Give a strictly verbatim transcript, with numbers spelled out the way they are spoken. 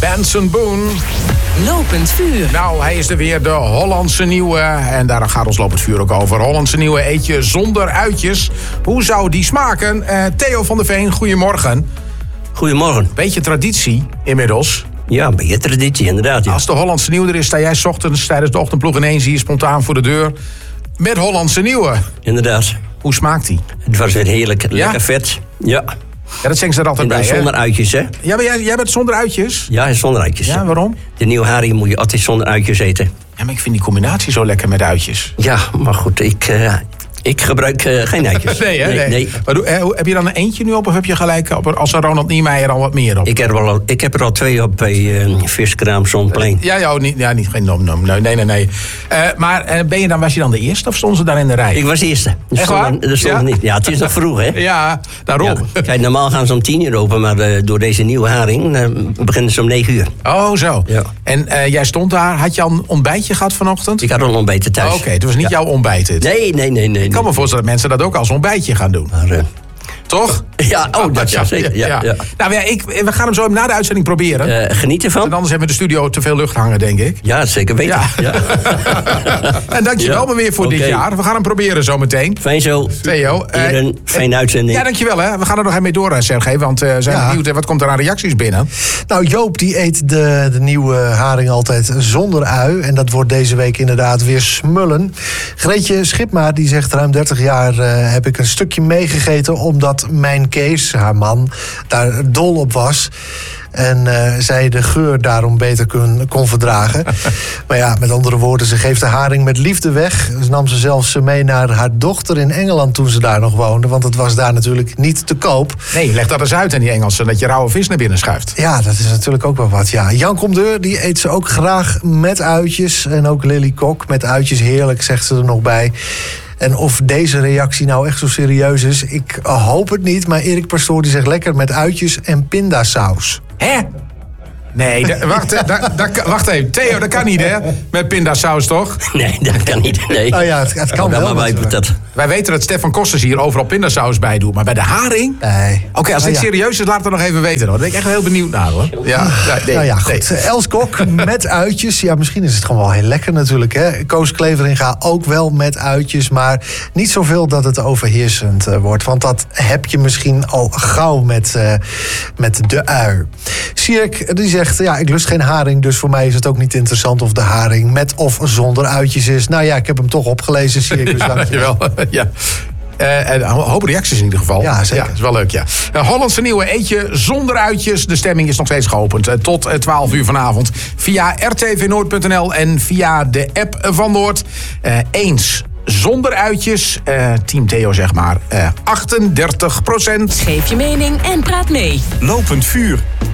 Benson Boone. Lopend vuur. Nou, hij is er weer, de Hollandse nieuwe. En daar gaat ons lopend vuur ook over. Hollandse nieuwe eetje zonder uitjes. Hoe zou die smaken? Uh, Theo van der Veen, goedemorgen. Goedemorgen. Beetje traditie inmiddels. Ja, een beetje traditie, inderdaad. Ja. Als de Hollandse nieuwe er is, sta jij 's ochtends tijdens de ochtendploeg ineens hier spontaan voor de deur. Met Hollandse nieuwe. Inderdaad. Hoe smaakt die? Het was weer heerlijk. Lekker Ja? vet. Ja. Ja, dat zeggen ze er altijd En dan bij, zonder hè? uitjes, hè? Ja, maar jij, jij bent zonder uitjes? Ja, zonder uitjes. Ja, waarom? De nieuwe haring moet je altijd zonder uitjes eten. Ja, maar ik vind die combinatie zo lekker met uitjes. Ja, maar goed, ik, uh, ik gebruik uh, geen uitjes. Nee, hè? Nee. nee, nee. Maar doe, eh, heb je dan een eentje nu op of heb je gelijk op, als een Ronald Niemeyer al wat meer op? Ik heb er al, ik heb er al twee op bij uh, Viskraam Zonplein. Ja, ja, niet, ja, niet geen nom, nom. Nee, nee, nee. nee. Uh, maar uh, ben je dan, was je dan de eerste of stonden ze daar in de rij? Ik was de eerste. Dat Echt stond, waar? dat stond Ja? niet. Ja, het is nog vroeg, hè? Ja, daarom. Ja. Kijk, normaal gaan ze om tien uur open, maar uh, door deze nieuwe haring uh, beginnen ze om negen uur. Oh, zo. Ja. En uh, jij stond daar, had je al een ontbijtje gehad vanochtend? Ik had al een ontbijten thuis. Oh, Oké, okay. Het was niet Ja. jouw ontbijt dit? Nee, nee, nee, nee. Ik kan me voorstellen dat mensen dat ook als ontbijtje gaan doen. Maar, uh, Toch? ja, oh, dat zou zeker. Ja, ja. Ja. Nou ja, ik, we gaan hem zo na de uitzending proberen. Uh, geniet ervan. En anders hebben we de studio te veel lucht hangen, denk ik. Ja, zeker weten. Ja. Ja. En dankjewel Ja. maar weer voor Okay. dit jaar. We gaan hem proberen zometeen. Fijn zo. Theo. Hier een uh, fijne uitzending. Ja, dankjewel. Hè. We gaan er nog even mee door, Sergej. Want uh, zijn Ja. benieuwd, wat komt er aan reacties binnen? Nou, Joop die eet de, de nieuwe haring altijd zonder ui. En dat wordt deze week inderdaad weer smullen. Greetje Schipma die zegt ruim dertig jaar uh, heb ik een stukje meegegeten... omdat mijn Kees, haar man, daar dol op was... En uh, zij de geur daarom beter kon, kon verdragen. Maar ja, met andere woorden, ze geeft de haring met liefde weg. Ze nam ze zelfs mee naar haar dochter in Engeland toen ze daar nog woonde. Want het was daar natuurlijk niet te koop. Nee, leg dat eens uit aan die Engelsen, dat je rauwe vis naar binnen schuift. Ja, dat is natuurlijk ook wel wat, ja. Jan Comdeur, die eet ze ook graag met uitjes. En ook Lily Kok, met uitjes heerlijk, zegt ze er nog bij. En of deze reactie nou echt zo serieus is, ik hoop het niet. Maar Erik Pastoor die zegt lekker met uitjes en pindasaus. Hè? Nee, da, wacht, da, da, wacht even. Theo, dat kan niet, hè? Met pindasaus, toch? Nee, dat kan niet. Nee. Nou ja, het, het kan Oh, wel. maar wij, dat. Wij weten dat Stefan Kosters hier overal pindasaus bij doet. Maar bij de haring? Nee. Oké, okay, als dit Nou ja. serieus is, laat het nog even weten. Hoor. Daar ben ik echt heel benieuwd naar, hoor. Ja, nee, Nou ja, goed. nee. Els Kok met uitjes. Ja, misschien is het gewoon wel heel lekker natuurlijk. Hè? Koos Kleveringa ook wel met uitjes. Maar niet zoveel dat het overheersend uh, wordt. Want dat heb je misschien al gauw met, uh, met de ui. Sierk, die zegt, ja, ik lust geen haring. Dus voor mij is het ook niet interessant of de haring met of zonder uitjes is. Nou ja, ik heb hem toch opgelezen, Sierk. Dus Ja, dankjewel. dankjewel. Ja. Uh, en een hoop reacties in ieder geval. Ja, zeker. Ja, dat is wel leuk, ja. Uh, Hollandse nieuwe eetje zonder uitjes. De stemming is nog steeds geopend. Uh, tot uh, twaalf uur vanavond. Via r t v noord punt n l en via de app van Noord. Uh, eens zonder uitjes. Uh, Team Theo, zeg maar. Uh, achtendertig procent. Geef je mening en praat mee. Lopend vuur.